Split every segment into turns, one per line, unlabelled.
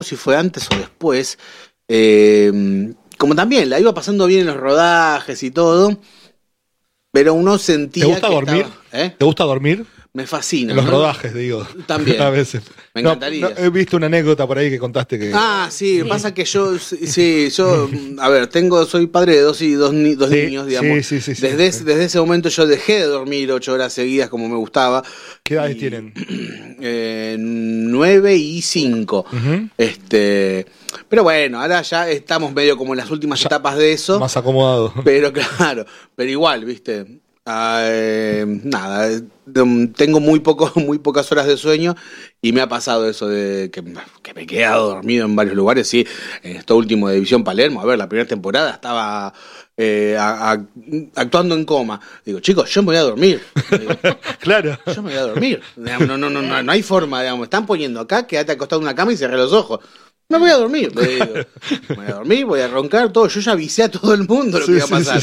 si fue antes o después, como también la iba pasando bien en los rodajes y todo, pero uno sentía
¿Te gusta
que
dormir? ¿Te gusta dormir?
Me fascina.
En los rodajes, digo.
También.
A veces.
Me encantaría.
He visto una anécdota por ahí que contaste que...
Sí, pasa que yo, a ver, soy padre de dos niños, digamos.
Sí.
Desde ese momento yo dejé de dormir 8 horas seguidas como me gustaba.
¿Qué edades tienen?
9 y 5.
Uh-huh.
Pero bueno, ahora ya estamos medio como en las últimas etapas de eso.
Más acomodado.
Pero claro, pero igual, ¿viste? Nada, tengo muy pocas horas de sueño y me ha pasado eso de que me he quedado dormido en varios lugares. Sí, en esto último de División Palermo, a ver, la primera temporada estaba actuando en coma. Digo, chicos, yo me voy a dormir. Digo,
claro.
Yo me voy a dormir. No hay forma, digamos. Me están poniendo acá, quédate acostado en una cama y cerré los ojos. Me voy a dormir, le digo. Me voy a dormir, voy a roncar, todo. Yo ya avisé a todo el mundo lo que iba a pasar.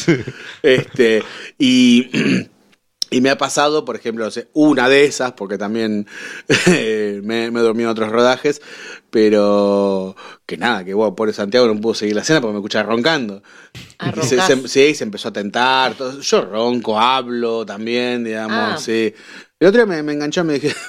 Y me ha pasado, por ejemplo, una de esas, porque también me dormí en otros rodajes, pero que nada, que pobre Santiago no pudo seguir la escena porque me escuchaba roncando. Se empezó a tentar. Todo. Yo ronco, hablo también, digamos, sí. El otro día me enganchó, me dije,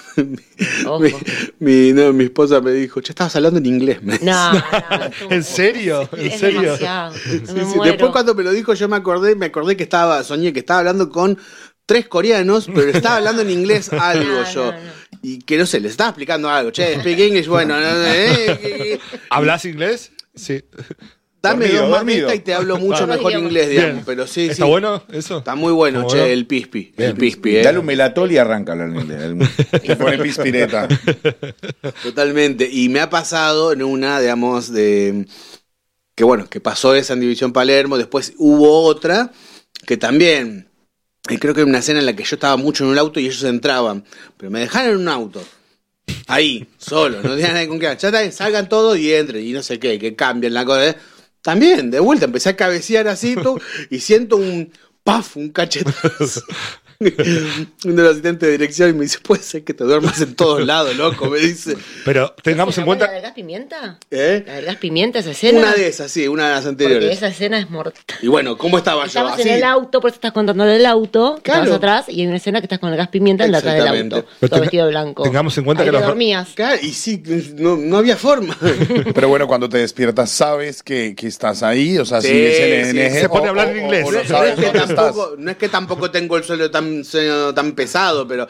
mi esposa me dijo, che, estabas hablando en inglés.
No.
¿En serio? ¿En serio?
Sí. Después cuando me lo dijo yo me acordé que soñé que estaba hablando con 3 coreanos, pero estaba hablando en inglés algo yo. Y que no sé, les estaba explicando algo. Che, speak English, bueno.
¿Hablas inglés? Sí.
Dame 2 mamitas y te hablo mucho mejor inglés, digamos. Bien. Pero sí.
¿Está bueno eso?
Está muy bueno, che, el pispi.
Bien.
El pispi,
Dale un melatol y arranca a hablar en inglés. Se pone pispireta.
Totalmente. Y me ha pasado en una, digamos, que pasó esa en División Palermo. Después hubo otra que también, creo que era una escena en la que yo estaba mucho en un auto y ellos entraban. Pero me dejaron en un auto. Ahí, solo, no tenían nadie con qué. Ya salgan todos y entren. Y no sé qué, que cambien la cosa. También, de vuelta, empecé a cabecear así y siento un cachetazo. Uno de los asistentes de dirección y me dice, puede ser que te duermas en todos lados, loco, me dice.
Pero tengamos en cuenta...
¿La del gas pimienta?
¿La
del gas pimienta, esa escena?
Una de esas, sí, una de las anteriores.
Porque esa escena es mortal.
Y bueno, ¿cómo estaba yo?
Estabas
así
en el auto, por eso estás contando del auto,
claro.
estabas atrás y hay una escena que estás con el gas pimienta en la atrás del auto, todo vestido de blanco.
Tengamos en cuenta
ahí
que
dormías.
Claro, y sí, no había forma.
Pero bueno, cuando te despiertas sabes que estás ahí, o sea,
sí,
sigues en eje.
Se pone a hablar en inglés.
No es que tampoco tengo el sueño tan pesado, pero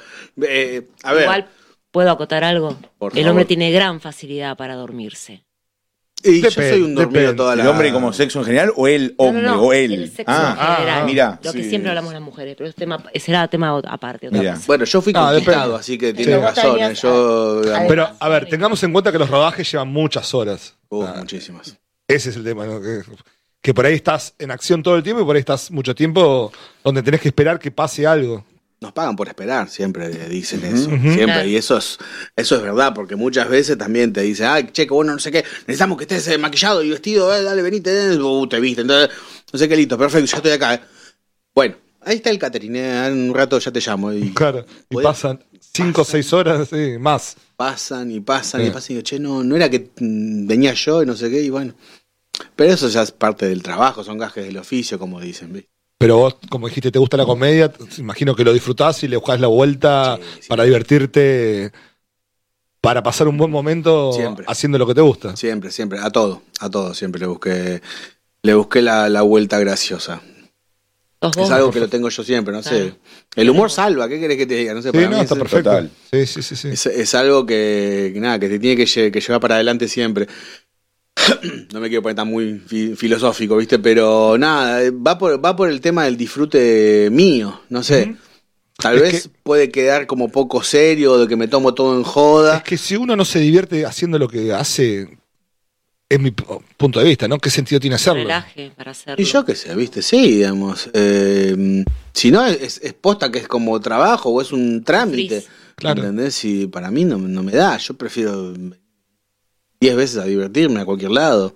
a ver.
Igual puedo acotar algo.
Por
el
favor.
hombre tiene gran facilidad para dormirse.
Y yo soy un dormido toda la...
¿El hombre como sexo en general o el hombre
No,
o él?
el sexo en general.
Mira.
Lo que
Sí.
siempre hablamos las mujeres, pero será tema aparte. Otra cosa.
Bueno, yo fui conquistado, así que tiene razón.
Pero, a ver, tengamos en cuenta que los rodajes llevan muchas horas.
Muchísimas.
Ese es el tema, ¿no? Que por ahí estás en acción todo el tiempo y por ahí estás mucho tiempo donde tenés que esperar que pase algo.
Nos pagan por esperar, siempre dicen eso. Siempre. Claro. Y eso es verdad, porque muchas veces también te dicen, che, que bueno, no sé qué, necesitamos que estés maquillado y vestido, dale, venite, te viste, entonces, no sé qué, listo, perfecto, ya estoy acá. Bueno, ahí está el catering, en un rato ya te llamo.
Claro, y pasan 5 o 6 horas, sí, más.
Pasan y digo, che, no era que venía yo y no sé qué, y bueno. Pero eso ya es parte del trabajo, son gajes del oficio, como dicen, ¿ves?
Pero vos, como dijiste, te gusta la comedia, imagino que lo disfrutás y le buscás la vuelta para divertirte, para pasar un buen momento siempre. Haciendo lo que te gusta.
Siempre, a todo siempre le busqué la vuelta graciosa. Es algo que lo tengo yo siempre, no sé. El humor salva, ¿qué querés que te diga? No sé, para mí
está perfecto.
Total.
Sí. Es algo que te tiene que llevar para adelante siempre. No me quiero poner tan muy filosófico, ¿viste? Pero nada, va por el tema del disfrute mío, no sé. Tal vez puede quedar como poco serio, de que me tomo todo en joda.
Es que si uno no se divierte haciendo lo que hace, es mi punto de vista, ¿no? ¿Qué sentido tiene hacerlo?
Relaje para hacerlo.
Y yo qué sé, ¿viste? Sí, digamos. Si no, es posta que es como trabajo o es un trámite.
Claro.
¿Entendés? Y para mí no me da. Yo prefiero 10 veces a divertirme a cualquier lado.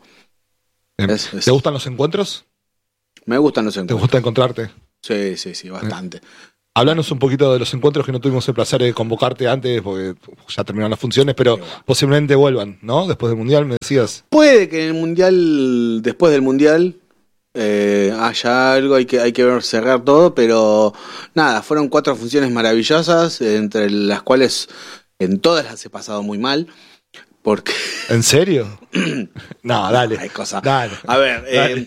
¿Te gustan los encuentros?
Me gustan los encuentros.
¿Te gusta encontrarte?
Sí, bastante.
Hablanos un poquito de los encuentros que no tuvimos el placer de convocarte antes, porque ya terminaron las funciones, pero posiblemente vuelvan, ¿no? Después del Mundial, me decías.
Puede que en el Mundial, después del Mundial, haya algo, hay que ver cerrar todo, pero nada, fueron 4 funciones maravillosas, entre las cuales en todas las he pasado muy mal. Porque...
¿En serio? No, dale.
Hay cosas.
Dale.
A ver,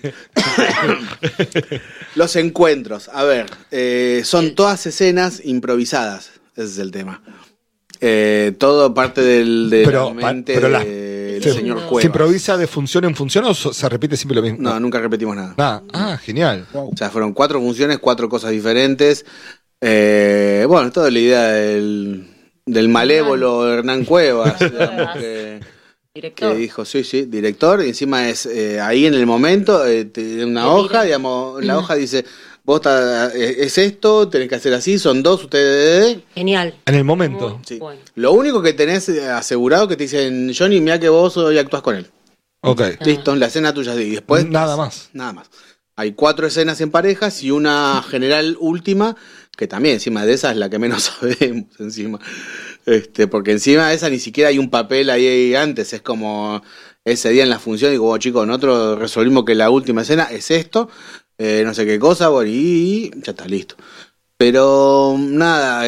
los encuentros. A ver, son todas escenas improvisadas. Ese es el tema. Todo parte de la mente del señor Cuevas.
¿Se improvisa de función en función o se repite siempre lo mismo?
No, nunca repetimos nada.
Genial.
O sea, fueron 4 funciones, 4 cosas diferentes. Bueno, toda la idea del malévolo Hernán Cuevas, digamos, que dijo, sí, director, y encima es ahí en el momento, una hoja, digamos, la hoja dice, vos es esto, tenés que hacer así, son 2, ustedes...
Genial.
En el momento.
Sí. Bueno. Lo único que tenés asegurado que te dicen, Johnny, mira que vos hoy actúas con él.
Ok.
Listo, la escena tuya, y después...
Nada más.
Hay 4 escenas en parejas y una general última, que también encima de esa es la que menos sabemos encima. Porque encima de esa ni siquiera hay un papel ahí antes, es como ese día en la función, digo, bueno, chicos, nosotros resolvimos que la última escena es esto, no sé qué cosa, bueno, y ya está, listo. Pero nada,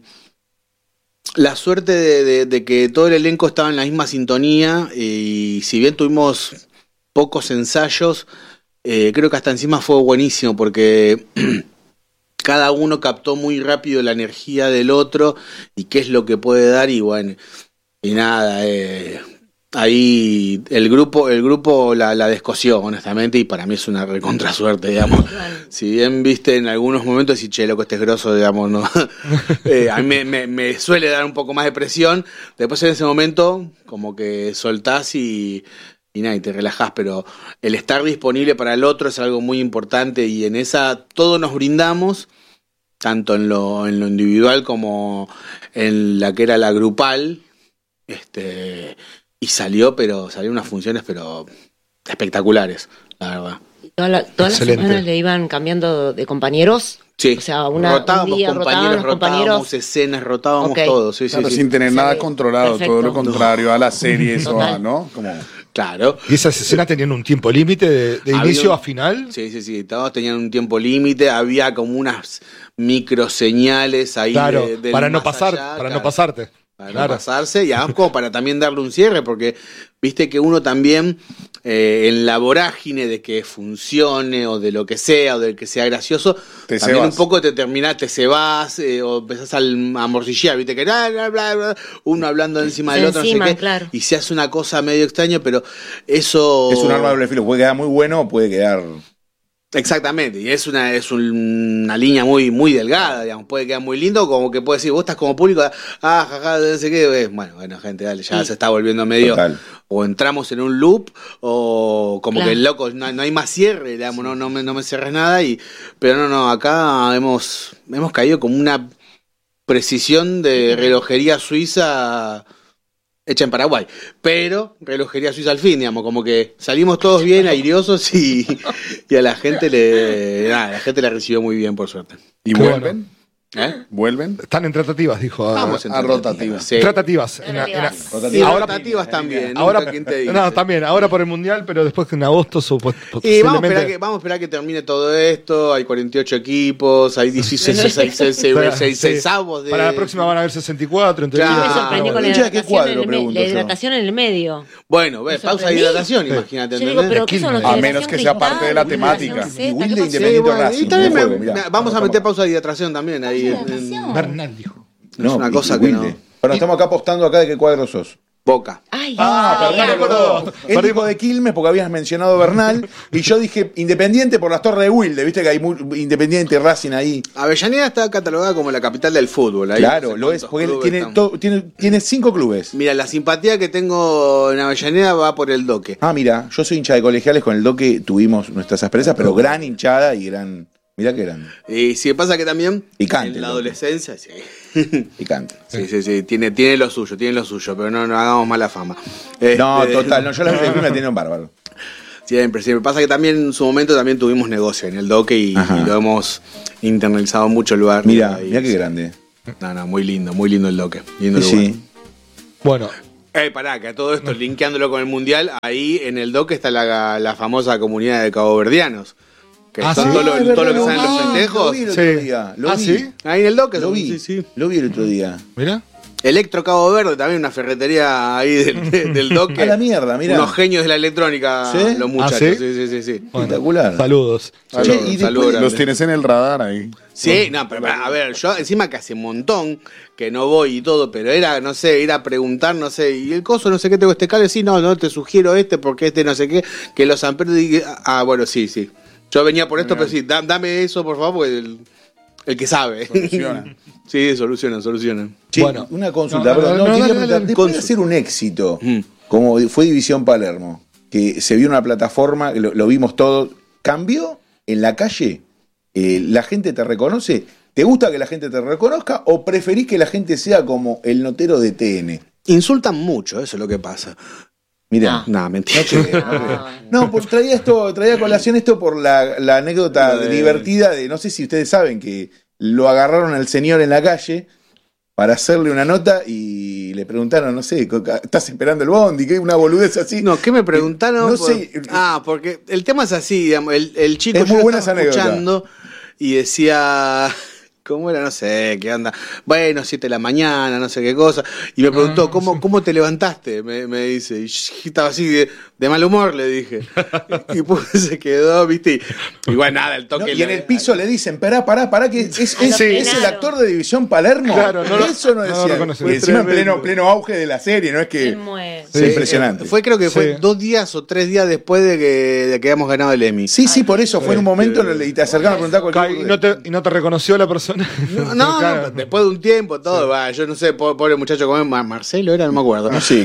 la suerte de que todo el elenco estaba en la misma sintonía, y si bien tuvimos pocos ensayos, creo que hasta encima fue buenísimo porque cada uno captó muy rápido la energía del otro y qué es lo que puede dar, y bueno, y nada, ahí el grupo la descosió, honestamente, y para mí es una recontra suerte, digamos. Si bien viste en algunos momentos y che, loco, este es grosso, digamos, no. A mí me suele dar un poco más de presión, después en ese momento como que soltás y nada, y te relajás, pero el estar disponible para el otro es algo muy importante, y en esa todos nos brindamos, tanto en lo individual como en la que era la grupal, y salió unas funciones pero espectaculares, la verdad.
¿Todas las semanas le iban cambiando de compañeros?
Sí,
o sea,
rotábamos compañeros, escenas, rotábamos todo. Sí,
claro,
sí,
sin tener nada controlado, perfecto. Todo lo contrario a las series o a, ¿no? Como...
Claro.
¿Y esas escenas tenían un tiempo límite de inicio a final?
Sí, todos tenían un tiempo límite, había como unas microseñales ahí
para no pasarte. Para no
pasarse, y además como para también darle un cierre, porque viste que uno también en la vorágine de que funcione o de lo que sea o del que sea gracioso, también un poco te cebás o empezás a morcillar, viste que uno hablando encima del otro, no sé qué, claro. Y se hace una cosa medio extraña, pero eso...
Es un arma de doble filo, puede quedar muy bueno o puede quedar...
Exactamente, y es una línea muy, muy delgada, digamos, puede quedar muy lindo, como que puede decir, vos estás como público, jaja, no sé qué, bueno, gente, dale, ya se está volviendo medio, total. O entramos en un loop, o como que el loco, no hay más cierre, digamos, no me cierres nada, pero no, acá hemos caído como una precisión de relojería suiza hecha en Paraguay, pero relojería suiza al fin, digamos, como que salimos todos bien, airiosos, y a la gente la recibió muy bien, por suerte.
¿Y vuelven? ¿Vuelven?
Están en tratativas, dijo.
Vamos
a rotativas.
Sí. Tratativas.
Y ahora rotativas también.
Ahora, también, ahora por el Mundial, pero después en agosto
y vamos a esperar que termine todo esto. Hay 48 equipos, hay 16 avos de...
Para la próxima van a haber 64.
Me sorprendió con la hidratación en el medio.
Bueno, pausa de hidratación, imagínate.
A menos que sea parte de la temática.
Y Wilde Independiente Racing. Vamos a meter pausa de hidratación también ahí.
Bernal dijo.
No, es una cosa que no.
Bueno, estamos acá apostando acá de qué cuadro sos.
Boca.
Perdón. Él dijo de Quilmes porque habías mencionado Bernal y yo dije Independiente por las Torres de Wilde, viste que hay Independiente, Racing ahí.
Avellaneda está catalogada como la capital del fútbol. Ahí
claro, lo es, porque él tiene 5 clubes.
Mira, la simpatía que tengo en Avellaneda va por el Doque.
Mira, yo soy hincha de Colegiales, con el Doque tuvimos nuestras asperezas, pero gran hinchada y gran... Mirá qué grande.
Y sí, pasa que también
picante,
en la adolescencia, sí.
Picante.
Sí, tiene lo suyo, pero no hagamos mala fama.
No, total, yo la primera tiene un bárbaro.
Siempre. Pasa que también en su momento también tuvimos negocio en el Doque y lo hemos internalizado mucho el barrio.
Mirá qué grande.
No, muy lindo el Doque. Lindo lugar.
Sí. Bueno.
Pará, que a todo esto, linkeándolo con el Mundial, ahí en el Doque está la famosa comunidad de caboverdianos. Que son todo lo que salen los festejos.
Lo vi.
¿Sí?
Ahí en el Doque.
Lo vi.
Sí.
Lo vi el otro día.
Mirá.
Electro Cabo Verde, también una ferretería ahí del Doque.
A la mierda, mirá.
Unos genios de la electrónica,
¿Sí?
los muchachos.
¿Ah,
sí?
Bueno,
espectacular.
Saludos.
Saludos.
Los tienes en el radar ahí.
Sí, no, pero a ver, yo encima que hace un montón que no voy y todo, pero era, no sé, ir a preguntar, no sé, y el coso, no sé qué tengo este cable, sí, no, te sugiero porque este no sé qué, que los amperes, bueno, sí. Yo venía por esto, pero sí, dame eso, por favor, porque el que sabe.
Soluciona.
Sí, solucionan.
Che,
Bueno.
una consulta, perdón. Quería preguntar, después de hacer un éxito, como fue División Palermo, que se vio en una plataforma, que lo vimos todo, ¿cambió en la calle? ¿La gente te reconoce? ¿Te gusta que la gente te reconozca o preferís que la gente sea como el notero de TN?
Insultan mucho, eso es lo que pasa.
Mirá.
No, mentira.
No, pues traía a colación esto por la anécdota divertida de, no sé si ustedes saben, que lo agarraron al señor en la calle para hacerle una nota y le preguntaron, no sé, ¿estás esperando el bondi? ¿Qué? Una boludez así.
No, ¿qué me preguntaron?
No sé.
Porque el tema es así, digamos, el chico
Es muy
yo
buena
estaba
esa anécdota.
escuchando y decía... ¿Cómo era? No sé, ¿qué onda? Bueno, 7 de la mañana, no sé qué cosa. Y me preguntó, ¿cómo te levantaste? Me dice. Y yo estaba así de mal humor, le dije. Y pues se quedó, ¿viste? Y bueno, nada, el toque.
Y en el piso le dicen, pará, que es el actor de División Palermo.
Claro,
eso no decía. Y encima en pleno auge de la serie, no es que...
Sí,
es impresionante.
Creo que fue 2 días o 3 días después de que habíamos ganado el Emmy.
Sí, por eso fue en un momento y te acercaron a preguntar cualquier
¿Y no te reconoció la persona?
No, después de un tiempo, todo, yo no sé, pobre muchacho como Marcelo era, no me acuerdo.
Sí,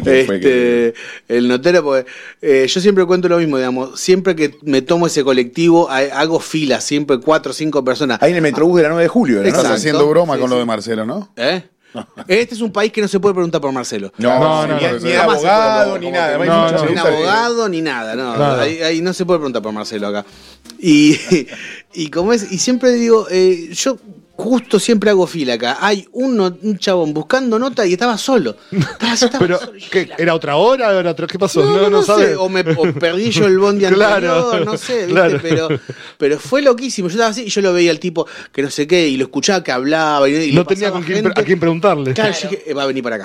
el notero, porque yo siempre cuento lo mismo, digamos, siempre que me tomo ese colectivo, hago filas, siempre 4 o 5 personas.
Ahí en el Metrobús de la 9 de julio, ¿no?
Estás haciendo broma con lo de
sí.
Marcelo, ¿no?
Este es un país que no se puede preguntar por Marcelo.
Ni abogado, ni nada.
Ni abogado, ni nada, no. Ahí no se puede preguntar por Marcelo acá. Y como es, y siempre digo, yo justo siempre hago fila acá. Hay un chabón buscando nota y estaba solo.
Pero, ¿qué? ¿Era otra hora? ¿Qué pasó?
No
sabes.
sé. O perdí yo el bondi anterior, no sé, ¿viste?
Claro.
Pero fue loquísimo. Yo estaba así y yo lo veía al tipo que no sé qué, y lo escuchaba que hablaba. Y
no tenía a quién preguntarle.
Claro, yo dije, va a venir para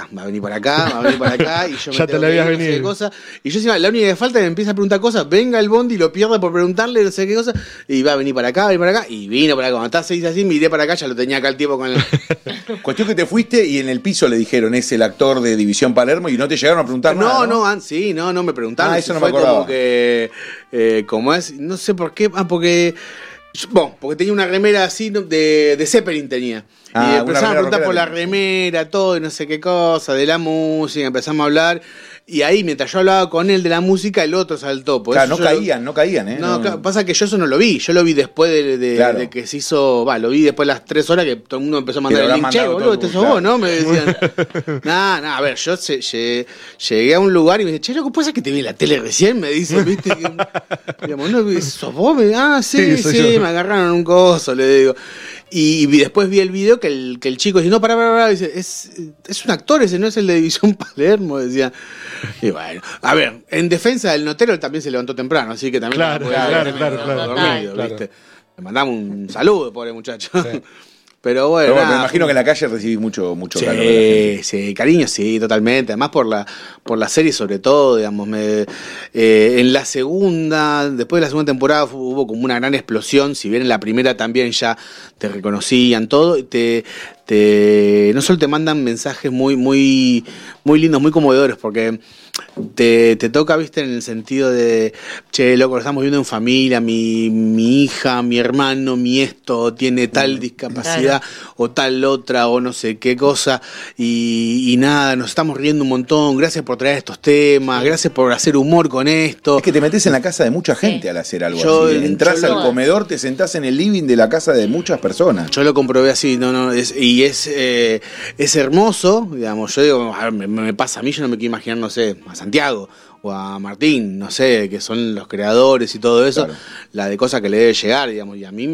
acá. Y yo
ya te la habías venido.
No sé y yo encima, la única que falta es que me empieza a preguntar cosas. Venga el bondi y lo pierde por preguntarle, no sé qué cosa. Y va a venir para acá. Y vino para acá. Cuando estaba así, miré para acá, ya lo tenía acá el tipo con el...
Cuestión que te fuiste y en el piso le dijeron, es el actor de División Palermo y no te llegaron a preguntar nada.
No me preguntaron.
Eso no me acordaba.
Como que, como es, no sé por qué, porque tenía una remera así de Zeppelin tenía. Y empezaron a preguntar por la remera, todo, y no sé qué cosa, de la música, empezamos a hablar. Y ahí, mientras yo hablaba con él de la música, el otro saltó.
Claro, no caían, ¿eh?
No, pasa que yo eso no lo vi. Yo lo vi después de que se hizo... lo vi después de las 3 horas que todo el mundo empezó a mandar el link. Che, boludo, este sos vos, ¿no? Me decían. A ver, yo llegué a un lugar y me dice, che, loco, ¿puede ser que te vi en la tele recién? Me dice, ¿viste? Digamos, ¿no? ¿Sos vos? Sí, me agarraron un coso, le digo. Y después vi el video que el chico dice, no, pará, dice, es un actor ese, no es el de División Palermo, decía. Y bueno, a ver, en defensa del notero él también se levantó temprano, así que también
claro.
¿viste? Le mandamos un saludo, pobre muchacho. Sí. Pero bueno,
me imagino que en la calle recibís mucho
sí,
calor de la gente.
Sí, cariño, sí, totalmente. Además por la serie sobre todo, digamos, en la segunda, después de la segunda temporada hubo como una gran explosión, si bien en la primera también ya te reconocían todo, no solo te mandan mensajes muy, muy, muy lindos, muy conmovedores, porque te toca, viste, en el sentido de, che, loco, lo estamos viendo en familia, mi hija, mi hermano, mi esto tiene tal discapacidad, o tal otra, o no sé qué cosa, y nada, nos estamos riendo un montón, gracias por traer estos temas, gracias por hacer humor con esto.
Es que te metes en la casa de mucha gente al hacer algo así. Entrás al comedor, te sentás en el living de la casa de muchas personas.
Yo lo comprobé así, es hermoso, digamos, yo digo, a ver, me pasa a mí, yo no me quiero imaginar, no sé, a Santiago o a Martín, no sé, que son los creadores y todo eso, claro, la de cosas que le debe llegar, digamos, y a mí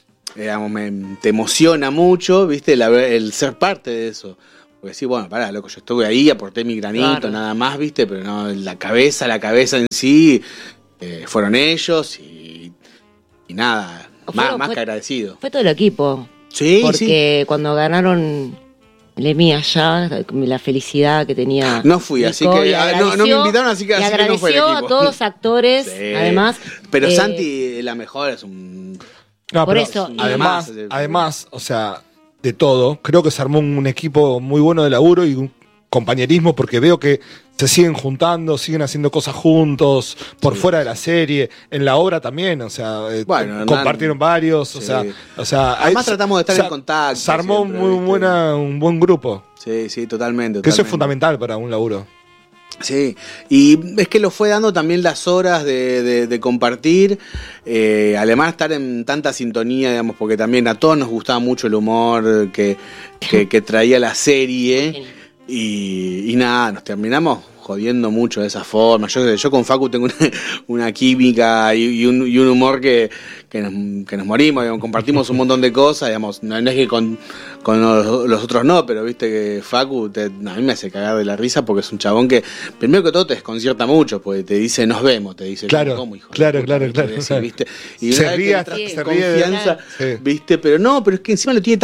te emociona mucho, ¿viste? El ser parte de eso. Porque sí, bueno, pará, loco, yo estuve ahí, aporté mi granito, claro, nada más, ¿viste? Pero no, la cabeza en sí, fueron ellos y nada, más que agradecido.
Fue todo el equipo.
Sí,
porque cuando ganaron Lemmy allá, la felicidad que tenía.
No fui, así que no me invitaron, así que así que no fue el equipo.
Agradeció a todos los actores, sí, además.
Pero Santi, la mejor, es un...
No, por eso. Además, o sea, de todo, creo que se armó un equipo muy bueno de laburo y un compañerismo, porque veo que se siguen juntando, siguen haciendo cosas juntos, por fuera de la serie, en la obra también, o sea, bueno, compartieron varios, sí, o sea,
además tratamos de estar en contacto.
Se armó un buen grupo.
Sí, totalmente.
Que eso es fundamental para un laburo.
Sí, y es que lo fue dando también las horas de compartir, además estar en tanta sintonía, digamos, porque también a todos nos gustaba mucho el humor que traía la serie. Y nada, nos terminamos jodiendo mucho de esa forma. Yo con Facu tengo una química y un humor que nos morimos, digamos, compartimos un montón de cosas, digamos, no es que con los otros no, pero viste que Facu a mí me hace cagar de la risa porque es un chabón que primero que todo te desconcierta mucho, porque te dice nos vemos, te dice
claro,
¿cómo, hijo?
Claro.
Decir, ¿viste? Y
se ríe, se
confianza, ¿viste? Pero es que encima lo tiene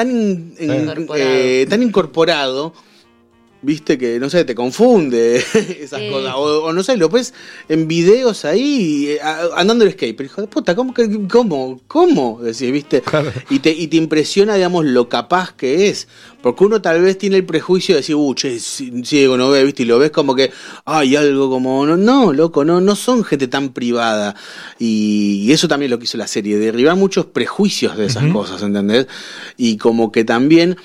tan incorporado, viste, que no sé, te confunde esas cosas, o no sé, lo ves en videos ahí andando el skate, pero hijo de puta, ¿cómo? Decís, viste, claro. y te impresiona, digamos, lo capaz que es, porque uno tal vez tiene el prejuicio de decir, che, ciego, no ve, viste, y lo ves como que hay algo como, no, loco, no son gente tan privada, y eso también lo que hizo la serie, derribar muchos prejuicios de esas cosas, ¿entendés? Y como que también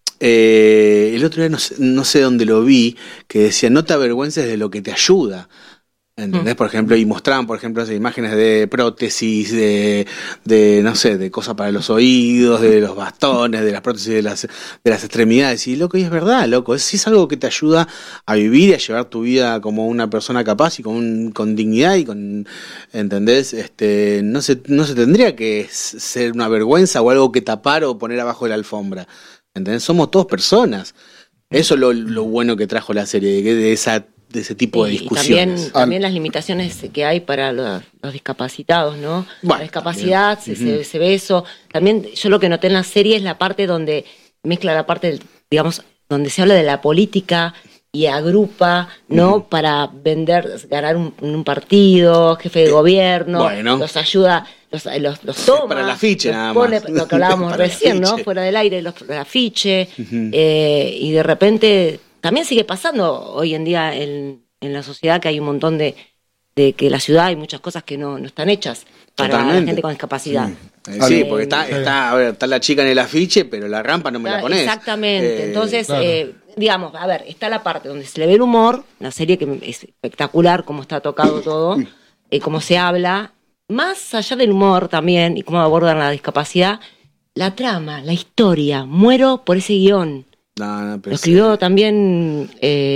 el otro día no sé dónde lo vi, que decía no te avergüences de lo que te ayuda, ¿entendés? Por ejemplo, y mostraban, por ejemplo, esas imágenes de prótesis, de no sé, de cosas para los oídos, de los bastones, de las prótesis de las extremidades, y loco, y es verdad, loco, sí es algo que te ayuda a vivir y a llevar tu vida como una persona capaz y con dignidad y con, ¿entendés? No se tendría que ser una vergüenza o algo que tapar o poner abajo de la alfombra. ¿Entendés? Somos todos personas. Eso es lo bueno que trajo la serie, de ese tipo de discusiones.
Y también las limitaciones que hay para los discapacitados, ¿no? Bueno, la discapacidad, se ve eso. También yo lo que noté en la serie es la parte donde mezcla la parte, digamos, donde se habla de la política y agrupa, ¿no? Para ganar un partido, jefe de gobierno, los ayuda, los toma.
Para el afiche nada más.
Pone, lo que hablábamos recién, ¿no? Fuera del aire, el afiche. Y de repente también sigue pasando hoy en día en la sociedad que hay un montón de que la ciudad hay muchas cosas que no están hechas para la gente con discapacidad.
Sí, porque está la chica en el afiche, pero la rampa no me la pones.
Exactamente. Entonces, digamos, está la parte donde se le ve el humor, la serie que es espectacular, cómo está tocado todo, cómo se habla. Más allá del humor también, y cómo abordan la discapacidad, la trama, la historia. Muero por ese guión. Lo escribió también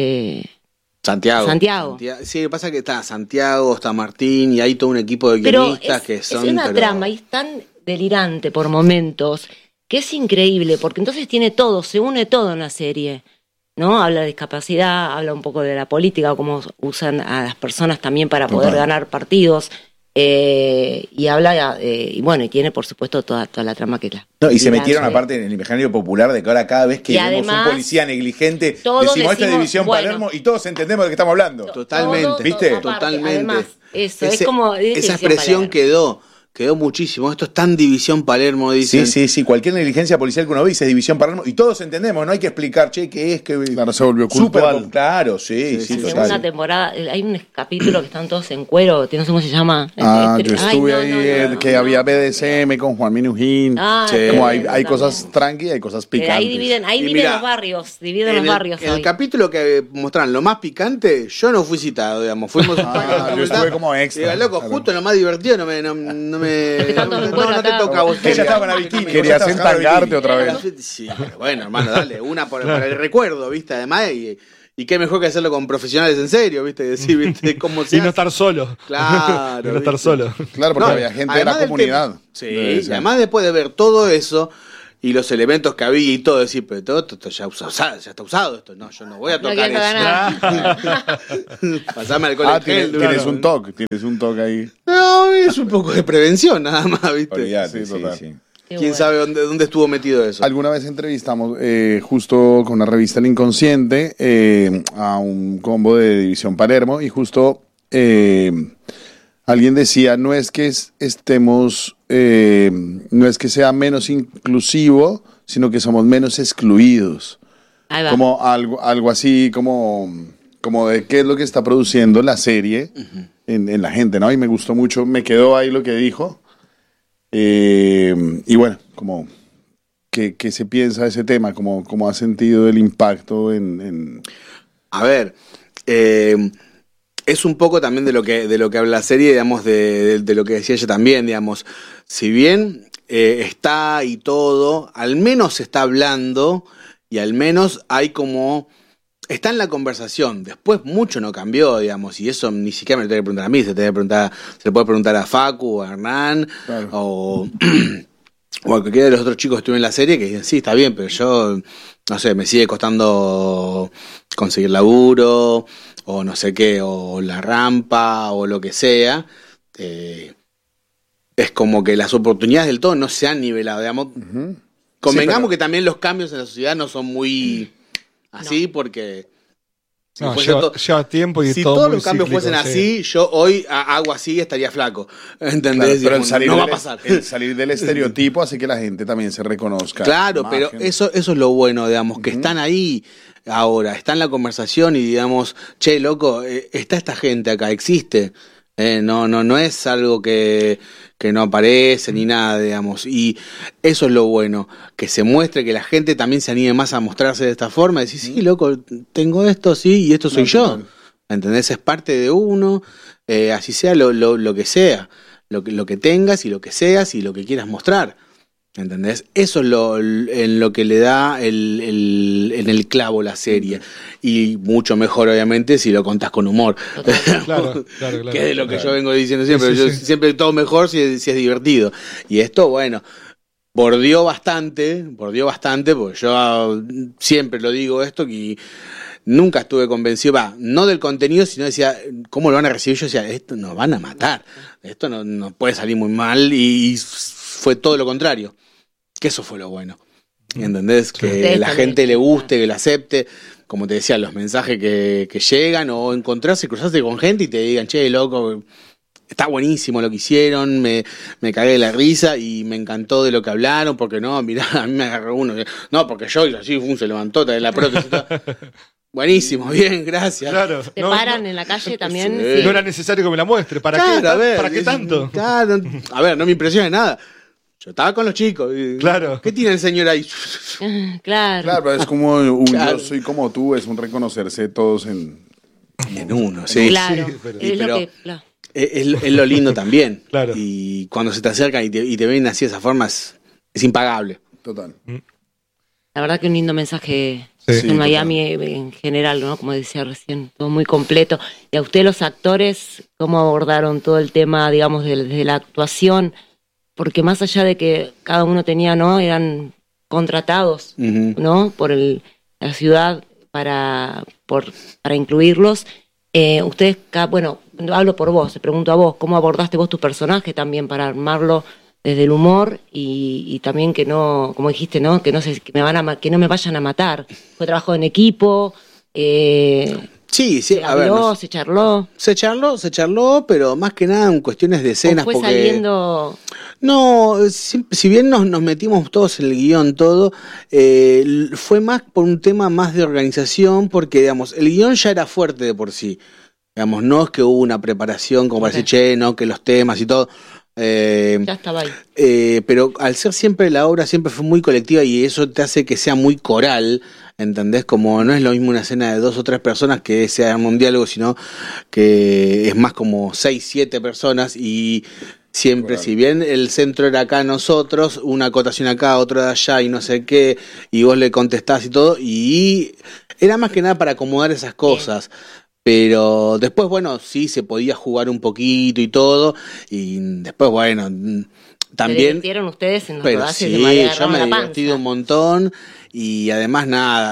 Santiago. Sí, lo que pasa es que está Santiago, está Martín, y hay todo un equipo de guionistas que son...
Es una trama y es tan delirante por momentos que es increíble, porque entonces tiene todo, se une todo en la serie, ¿no? Habla de discapacidad, habla un poco de la política, cómo usan a las personas también para poder ganar partidos, y habla, y tiene por supuesto toda la trama que
y se metieron aparte en el imaginario popular de que ahora cada vez que vemos un policía negligente decimos esta división Palermo y todos entendemos de qué estamos hablando.
Totalmente, ¿viste? Totalmente.
Además, eso es como
esa expresión
Palermo.
Quedó muchísimo. Esto es tan división Palermo, dicen.
Sí. Cualquier negligencia policial que uno ve dice división Palermo y todos entendemos. No hay que explicar, qué es, que
claro, se volvió cultural.
Claro, sí.
La segunda temporada, hay un capítulo que están todos en cuero, no sé cómo se llama.
Yo estuve ahí, que había BDSM con Juan Minujín. Como hay cosas tranqui, hay cosas picantes.
Ahí dividen los barrios.
En el capítulo que mostraron lo más picante, yo no fui citado, digamos. Fuimos
yo estuve como extra.
Loco, justo lo más divertido no te toca a vos.
Ella estaba con la bikini.
Querías entangarte otra vez.
Sí, pero bueno, hermano, dale, una para el recuerdo, ¿viste? Además, y Y qué mejor que hacerlo con profesionales en serio, ¿viste? Decir, ¿viste? ¿Cómo se
y no estar solo.
Claro.
Y no estar solo.
Claro, porque había gente de la comunidad.
Sí, y además después de ver todo eso y los elementos que había y todo, decir, pero todo esto ya está usado esto. No, yo no voy a tocar eso. Pasame alcohol en gel.
Tienes un toque ahí.
No, es un poco de prevención nada más, ¿viste?
Olvídate, sí.
¿Quién sabe dónde estuvo metido eso?
Alguna vez entrevistamos justo con la revista El Inconsciente a un combo de División Palermo y justo alguien decía, no es que no es que sea menos inclusivo, sino que somos menos excluidos. Como algo así como de qué es lo que está produciendo la serie en la gente, ¿no? Y me gustó mucho, me quedó ahí lo que dijo. Y bueno, como ¿qué se piensa de ese tema? ¿Cómo ha sentido el impacto en...
A ver, es un poco también de lo que habla la serie, digamos, de lo que decía ella también, digamos, si bien está y todo, al menos se está hablando y al menos hay como... Está en la conversación, después mucho no cambió, digamos, y eso ni siquiera me lo tengo que preguntar a mí, se le puede preguntar a Facu, a Hernán, claro. o a cualquiera de los otros chicos que estuvieron en la serie, que dicen, sí, está bien, pero yo, no sé, me sigue costando conseguir laburo, o no sé qué, o la rampa, o lo que sea. Es como que las oportunidades del todo no se han nivelado, digamos. Convengamos que también los cambios en la sociedad no son muy... Así porque
lleva tiempo y
si
todo
todos
muy
los cambios
cíclico,
fuesen así, yo hoy hago así y estaría flaco, ¿entendés?
Claro, pero
no va a pasar.
El salir del estereotipo hace que la gente también se reconozca.
Claro, pero eso es lo bueno, digamos, que están ahí ahora, está en la conversación y digamos, che, loco, está esta gente acá, existe. No es algo que no aparece ni nada, digamos, y eso es lo bueno, que se muestre, que la gente también se anime más a mostrarse de esta forma, decir, sí, loco, tengo esto, sí, y esto soy yo, ¿entendés? Es parte de uno, así sea lo que sea, lo que tengas y lo que seas y lo que quieras mostrar, ¿entendés? Eso es en lo que le da en el clavo la serie. Y mucho mejor, obviamente, si lo contás con humor.
Claro.
Que es lo que yo vengo diciendo siempre. Yo siempre todo mejor si es divertido. Y esto, bueno, bordeó bastante, porque yo siempre lo digo esto, que nunca estuve convencido, no del contenido, sino decía, ¿cómo lo van a recibir? Yo decía, esto nos van a matar. Esto no puede salir muy mal. Y fue todo lo contrario. Que eso fue lo bueno. ¿Entendés? Que la gente le guste, que lo acepte. Como te decía, los mensajes que llegan, o cruzarse con gente y te digan, che, loco, está buenísimo lo que hicieron, me cagué de la risa y me encantó de lo que hablaron, porque no, mirá, a mí me agarró uno. No, porque yo así se levantó de la prótesis. Buenísimo, bien, gracias.
Claro,
¿Te paran en la calle también?
Sí. No era necesario que me la muestre. ¿Para qué? ¿Para qué tanto?
Claro, a ver, no me impresiona nada. Yo estaba con los chicos.
Claro.
¿Qué tiene el señor ahí?
Claro, pero es como yo soy como tú, es un reconocerse todos en uno.
Sí,
claro.
Sí, pero es lo lindo también.
Claro.
Y cuando se te acercan y te ven así de esa forma, es impagable.
Total.
La verdad que un lindo mensaje en Miami en general, ¿no? Como decía recién, todo muy completo. Y a ustedes los actores, ¿cómo abordaron todo el tema, digamos, de la actuación? Porque más allá de que cada uno tenía, ¿no? Eran contratados, ¿no? Por la ciudad para incluirlos. Ustedes, bueno, hablo por vos, te pregunto a vos, ¿cómo abordaste vos tu personaje también para armarlo desde el humor y también que no, como dijiste, ¿no? Que no me vayan a matar? Fue trabajo en equipo.
Sí,
se habló, se charló.
Se charló, pero más que nada en cuestiones de escenas.
¿O fue saliendo?
No, si bien nos metimos todos en el guión, todo, fue más por un tema más de organización, porque, digamos, el guión ya era fuerte de por sí. Digamos, no es que hubo una preparación como para decir, che, no, que los temas y todo.
Ya estaba ahí.
Pero al ser siempre la obra siempre fue muy colectiva y eso te hace que sea muy coral, ¿entendés? Como no es lo mismo una escena de 2 o 3 personas que sea un diálogo, sino que es más como 6, 7 personas y siempre, si bien el centro era acá nosotros, una acotación acá, otra de allá y no sé qué, y vos le contestás y todo, y era más que nada para acomodar esas cosas. Pero después, bueno, sí se podía jugar un poquito y todo, y después, bueno, también... ¿Se
divirtieron ustedes en los rodajes de María
yo me he divertido un montón, y además nada...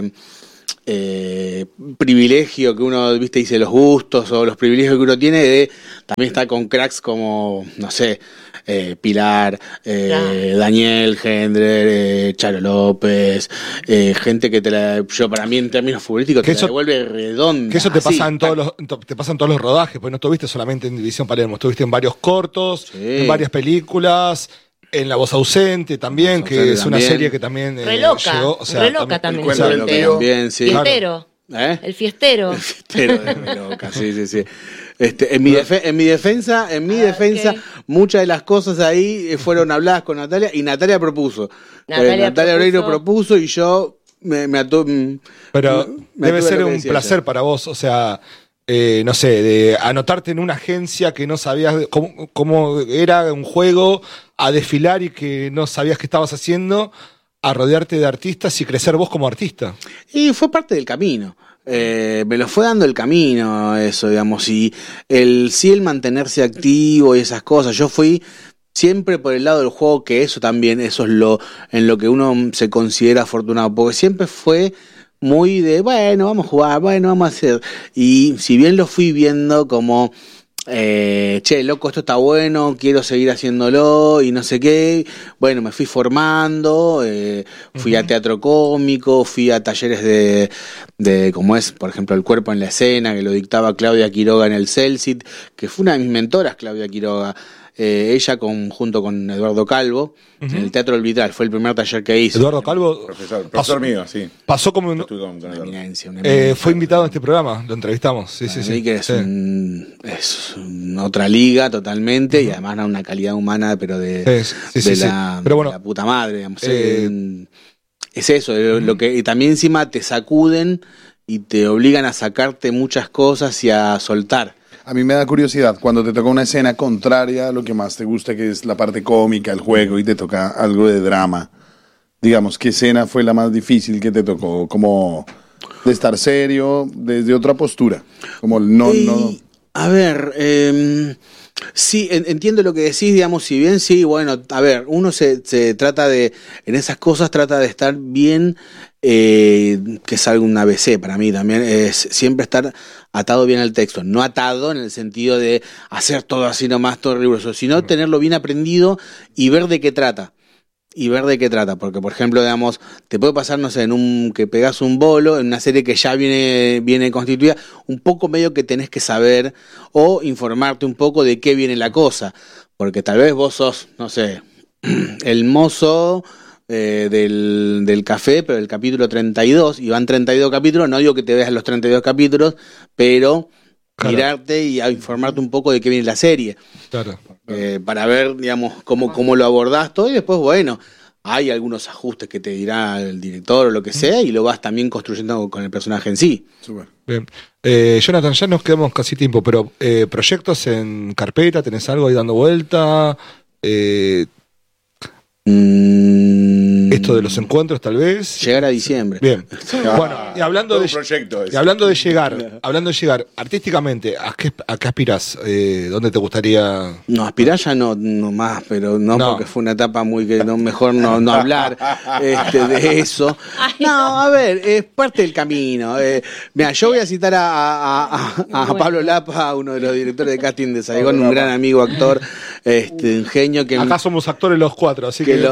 privilegio que uno, viste, dice los gustos o los privilegios que uno tiene de también estar con cracks como, no sé, Pilar, Daniel Gendrer, Charo López, gente que yo para mí en términos futbolísticos te la devuelve redonda.
Que eso te pasa en todos los rodajes, pues no estuviste solamente en División Palermo, estuviste en varios cortos, en varias películas. En La Voz Ausente también, que es una serie que también llegó. O sea,
Reloca también.
También, sí.
Fiestero. El fiestero.
El fiestero de Reloca, sí. En mi defensa, okay, muchas de las cosas ahí fueron habladas con Natalia y Natalia propuso. Natalia Oreiro propuso y yo me atuve.
Pero debe ser un placer para vos, o sea... no sé, de anotarte en una agencia que no sabías cómo era un juego, a desfilar y que no sabías qué estabas haciendo, a rodearte de artistas y crecer vos como artista.
Y fue parte del camino. Me lo fue dando el camino eso, digamos, y el mantenerse activo y esas cosas. Yo fui siempre por el lado del juego, que eso es en lo que uno se considera afortunado, porque siempre fue muy de, bueno, vamos a jugar, bueno, vamos a hacer. Y si bien lo fui viendo como, che, loco, esto está bueno, quiero seguir haciéndolo y no sé qué, bueno, me fui formando, fui a teatro cómico, fui a talleres de como es, por ejemplo, El cuerpo en la escena, que lo dictaba Claudia Quiroga en el Celsit, que fue una de mis mentoras, Claudia Quiroga. Ella junto con Eduardo Calvo, en el Teatro del Vitral, fue el primer taller que hizo.
Eduardo Calvo,
profesor mío, sí.
Pasó como
una eminencia.
Fue invitado a este programa, lo entrevistamos. Sí.
Que es otra liga totalmente, y además una calidad humana, pero de la puta madre, digamos. Es eso, lo que y también encima te sacuden y te obligan a sacarte muchas cosas y a soltar.
A mí me da curiosidad, cuando te toca una escena contraria a lo que más te gusta, que es la parte cómica, el juego, y te toca algo de drama, digamos, ¿qué escena fue la más difícil que te tocó? Como de estar serio, desde otra postura, como no...
A ver, sí, entiendo lo que decís, digamos, si bien sí, bueno, a ver, uno se trata de, en esas cosas trata de estar bien, que es algo un ABC para mí también, es siempre estar atado bien al texto, no atado en el sentido de hacer todo así nomás, todo riguroso, sino tenerlo bien aprendido y ver de qué trata. Porque, por ejemplo, digamos, te puede pasar, no sé, que pegás un bolo en una serie que ya viene constituida, un poco medio que tenés que saber o informarte un poco de qué viene la cosa, porque tal vez vos sos, no sé, el mozo del café, pero el capítulo 32, y van 32 capítulos, no digo que te veas los 32 capítulos, pero... Claro. Mirarte y a informarte un poco de qué viene la serie.
Claro.
Para ver, digamos, cómo lo abordás todo, y después, bueno, hay algunos ajustes que te dirá el director o lo que sea, y lo vas también construyendo con el personaje en sí.
Súper. Bien. Jonathan, ya nos quedamos casi tiempo, pero ¿proyectos en carpeta? ¿Tenés algo ahí dando vuelta? Esto de los encuentros, tal vez.
Llegar a diciembre.
Bien. Bueno, y hablando de llegar, artísticamente, ¿a qué aspirás? ¿Dónde te gustaría?
No, aspirar ya no más, pero no, porque fue una etapa muy que mejor no hablar de eso. No, a ver, es parte del camino. Mira, yo voy a citar a Pablo Lapa, uno de los directores de casting de Saigón, un gran amigo, actor, un genio que...
Acá somos actores los cuatro, así que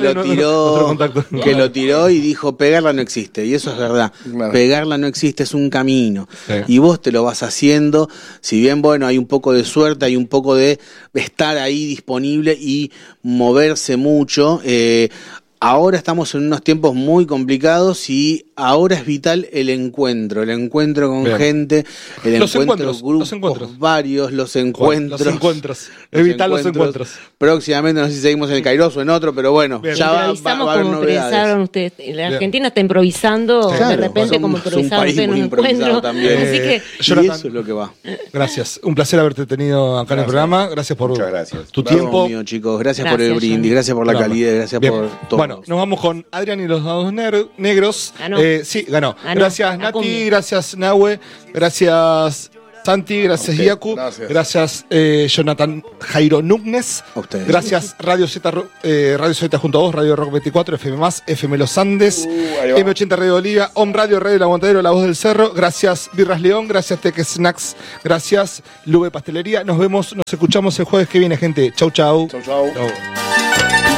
lo tiró y dijo, pegarla no existe, y eso es verdad. Claro. Pegarla no existe, es un camino. Sí. Y vos te lo vas haciendo, si bien, bueno, hay un poco de suerte, hay un poco de estar ahí disponible y moverse mucho, ahora estamos en unos tiempos muy complicados y ahora es vital el encuentro con gente, el encuentro con grupos varios, los encuentros.
Es vital los encuentros.
Próximamente, no sé si seguimos en el Kairos o en otro, pero bueno, ya va a haber novedades.
Ustedes. La Argentina está improvisando, de repente como improvisaron ustedes en un encuentro.
También.
Así que
Jonathan, eso es lo que va.
Gracias, un placer haberte tenido acá en el programa. Gracias por tu tiempo.
Mío, chicos. Gracias por el brindis, gracias por la calidez, gracias por todo.
Bueno, nos vamos con Adrián y los dados negros.
Ganó.
Sí, ganó. Gracias Nati, gracias Nahue, gracias Santi, gracias Iacu, gracias Jonathan Jairo Núñez.
A ustedes.
Gracias Radio Z junto a vos, Radio Rock 24, FM+, FM Los Andes, M80 Radio Bolivia, Om Radio, Radio El Aguantadero, La Voz del Cerro. Gracias Birras León, gracias Tech Snacks, gracias Lube Pastelería. Nos escuchamos el jueves que viene, gente. Chau.
Chau.